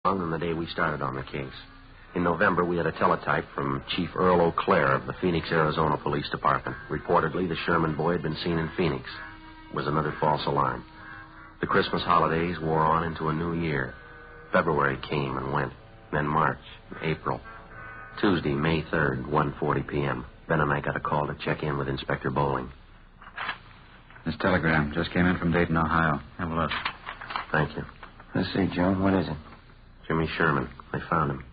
than the day we started on the case. In November, we had a teletype from Chief Earl O'Clair of the Phoenix, Arizona Police Department. Reportedly, the Sherman boy had been seen in Phoenix. It was another false alarm. The Christmas holidays wore on into a new year. February came and went, then March, April. Tuesday, May 3rd, 1:40 p.m. Ben and I got a call to check in with Inspector Bowling. This telegram just came in from Dayton, Ohio. Have a look. Thank you. Let's see, Joe. What is it? Jimmy Sherman. They found him.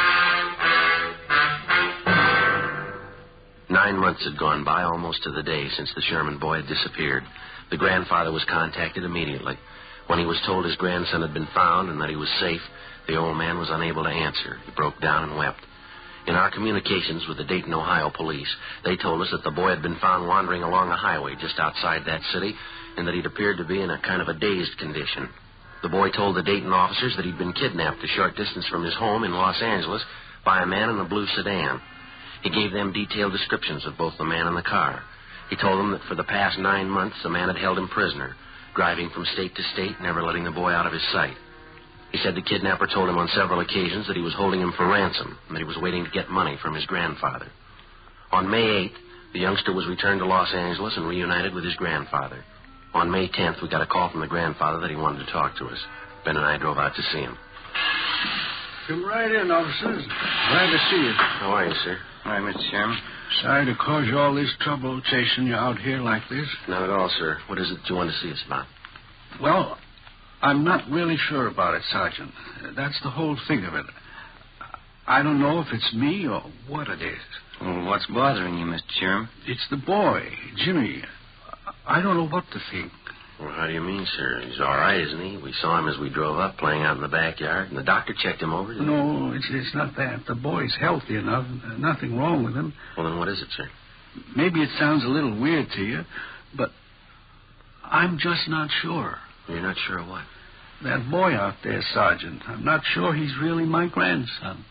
9 months had gone by, almost to the day, since the Sherman boy had disappeared. The grandfather was contacted immediately. When he was told his grandson had been found and that he was safe, the old man was unable to answer. He broke down and wept. In our communications with the Dayton, Ohio police, they told us that the boy had been found wandering along a highway just outside that city and that he'd appeared to be in a kind of a dazed condition. The boy told the Dayton officers that he'd been kidnapped a short distance from his home in Los Angeles by a man in a blue sedan. He gave them detailed descriptions of both the man and the car. He told them that for the past 9 months, the man had held him prisoner, driving from state to state, never letting the boy out of his sight. He said the kidnapper told him on several occasions that he was holding him for ransom and that he was waiting to get money from his grandfather. On May 8th, the youngster was returned to Los Angeles and reunited with his grandfather. On May 10th, we got a call from the grandfather that he wanted to talk to us. Ben and I drove out to see him. Come right in, officers. Glad to see you. How are you, sir? Hi, Mr. Sherman. Sorry to cause you all this trouble chasing you out here like this. Not at all, sir. What is it you want to see us about? Well, I'm not really sure about it, Sergeant. That's the whole thing of it. I don't know if it's me or what it is. Well, what's bothering you, Mr. Sherman? It's the boy, Jimmy. I don't know what to think. Well, how do you mean, sir? He's all right, isn't he? We saw him as we drove up, playing out in the backyard, and the doctor checked him over. No, it's not that. The boy's healthy enough. Nothing wrong with him. Well, then what is it, sir? Maybe it sounds a little weird to you, but I'm just not sure. You're not sure of what? That boy out there, Sergeant. I'm not sure he's really my grandson.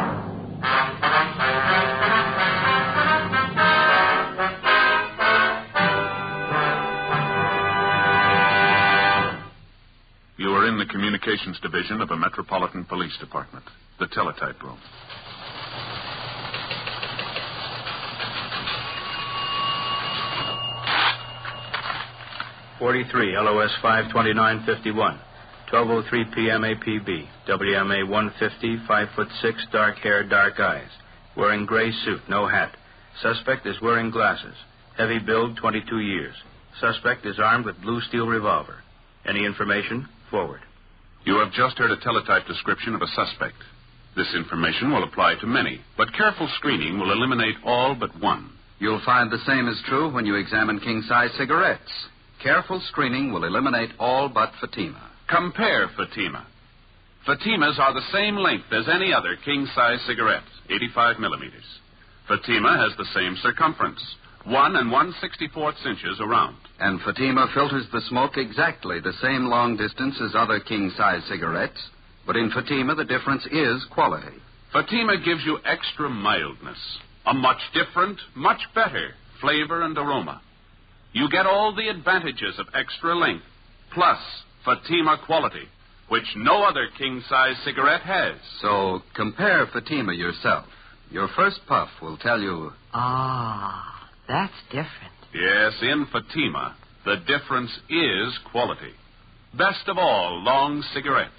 You are in the Communications Division of a Metropolitan Police Department, the teletype room. '43, LOS 52951, 12:03 p.m. APB, WMA 150, 5'6", dark hair, dark eyes, wearing gray suit, no hat. Suspect is wearing glasses. Heavy build, 22 years. Suspect is armed with blue steel revolver. Any information? Forward. You have just heard a teletype description of a suspect. This information will apply to many, but careful screening will eliminate all but one. You'll find the same is true when you examine king-size cigarettes. Careful screening will eliminate all but Fatima. Compare Fatima. Fatimas are the same length as any other king-size cigarette, 85 millimeters. Fatima has the same circumference, 1 1/64 inches around. And Fatima filters the smoke exactly the same long distance as other king-size cigarettes, but in Fatima the difference is quality. Fatima gives you extra mildness, a much different, much better flavor and aroma. You get all the advantages of extra length, plus Fatima quality, which no other king-size cigarette has. So compare Fatima yourself. Your first puff will tell you... Ah, that's different. Yes, in Fatima, the difference is quality. Best of all, long cigarettes.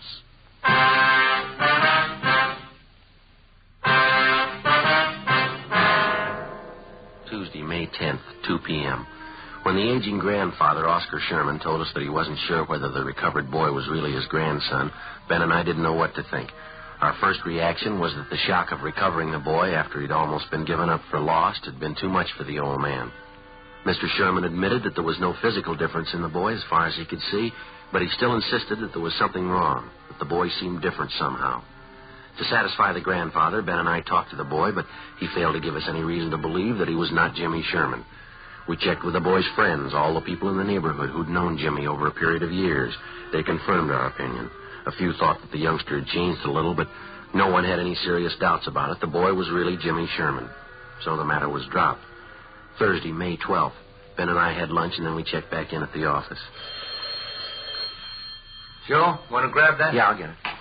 Tuesday, May 10th, 2 p.m. When the aging grandfather, Oscar Sherman, told us that he wasn't sure whether the recovered boy was really his grandson, Ben and I didn't know what to think. Our first reaction was that the shock of recovering the boy after he'd almost been given up for lost had been too much for the old man. Mr. Sherman admitted that there was no physical difference in the boy as far as he could see, but he still insisted that there was something wrong, that the boy seemed different somehow. To satisfy the grandfather, Ben and I talked to the boy, but he failed to give us any reason to believe that he was not Jimmy Sherman. We checked with the boy's friends, all the people in the neighborhood who'd known Jimmy over a period of years. They confirmed our opinion. A few thought that the youngster had changed a little, but no one had any serious doubts about it. The boy was really Jimmy Sherman. So the matter was dropped. Thursday, May 12th. Ben and I had lunch, and then we checked back in at the office. Joe, want to grab that? Yeah, I'll get it.